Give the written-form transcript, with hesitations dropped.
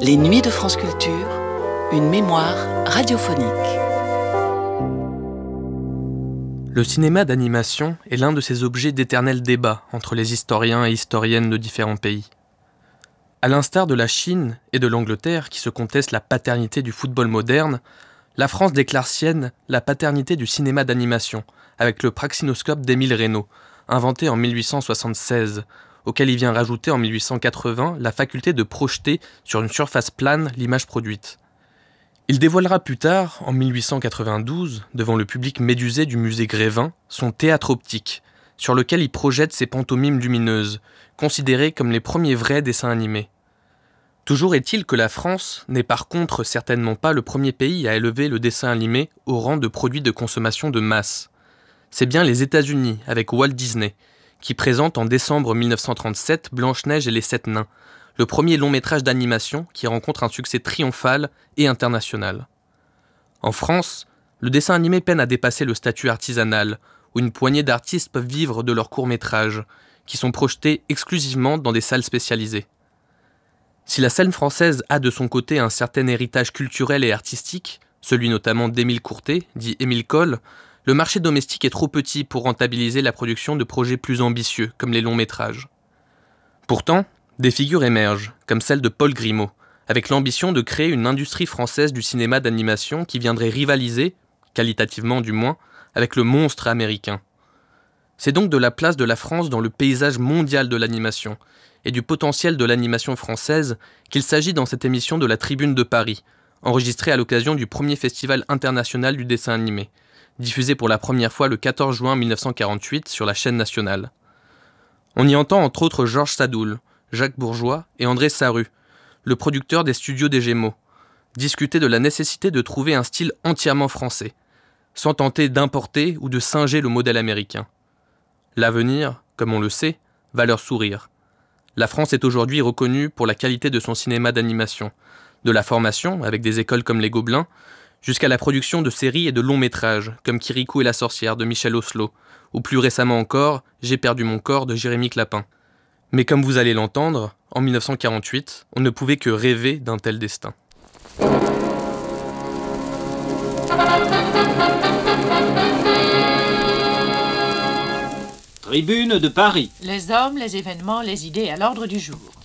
Les Nuits de France Culture, une mémoire radiophonique. Le cinéma d'animation est l'un de ces objets d'éternel débat entre les historiens et historiennes de différents pays. À l'instar de la Chine et de l'Angleterre qui se contestent la paternité du football moderne, la France déclare sienne la paternité du cinéma d'animation avec le praxinoscope d'Émile Reynaud, inventé en 1876, auquel il vient rajouter en 1880 la faculté de projeter sur une surface plane l'image produite. Il dévoilera plus tard, en 1892, devant le public médusé du musée Grévin, son théâtre optique, sur lequel il projette ses pantomimes lumineuses, considérées comme les premiers vrais dessins animés. Toujours est-il que la France n'est par contre certainement pas le premier pays à élever le dessin animé au rang de produit de consommation de masse. C'est bien les États-Unis, avec Walt Disney, qui présente en décembre 1937 Blanche-Neige et les Sept Nains, le premier long-métrage d'animation qui rencontre un succès triomphal et international. En France, le dessin animé peine à dépasser le statut artisanal, où une poignée d'artistes peuvent vivre de leurs courts-métrages, qui sont projetés exclusivement dans des salles spécialisées. Si la scène française a de son côté un certain héritage culturel et artistique, celui notamment d'Émile Courtet, dit Émile Coll, le marché domestique est trop petit pour rentabiliser la production de projets plus ambitieux, comme les longs métrages. Pourtant, des figures émergent, comme celle de Paul Grimaud, avec l'ambition de créer une industrie française du cinéma d'animation qui viendrait rivaliser, qualitativement du moins, avec le monstre américain. C'est donc de la place de la France dans le paysage mondial de l'animation, et du potentiel de l'animation française qu'il s'agit dans cette émission de la Tribune de Paris, enregistrée à l'occasion du premier festival international du dessin animé, diffusé pour la première fois le 14 juin 1948 sur la chaîne nationale. On y entend entre autres Georges Sadoul, Jacques Bourgeois et André Sarru, le producteur des studios des Gémeaux, discuter de la nécessité de trouver un style entièrement français, sans tenter d'importer ou de singer le modèle américain. L'avenir, comme on le sait, va leur sourire. La France est aujourd'hui reconnue pour la qualité de son cinéma d'animation, de la formation, avec des écoles comme les Gobelins, jusqu'à la production de séries et de longs métrages, comme Kirikou et la sorcière de Michel Oslo, ou plus récemment encore, J'ai perdu mon corps de Jérémy Clapin. Mais comme vous allez l'entendre, en 1948, on ne pouvait que rêver d'un tel destin. Tribune de Paris. Les hommes, les événements, les idées à l'ordre du jour.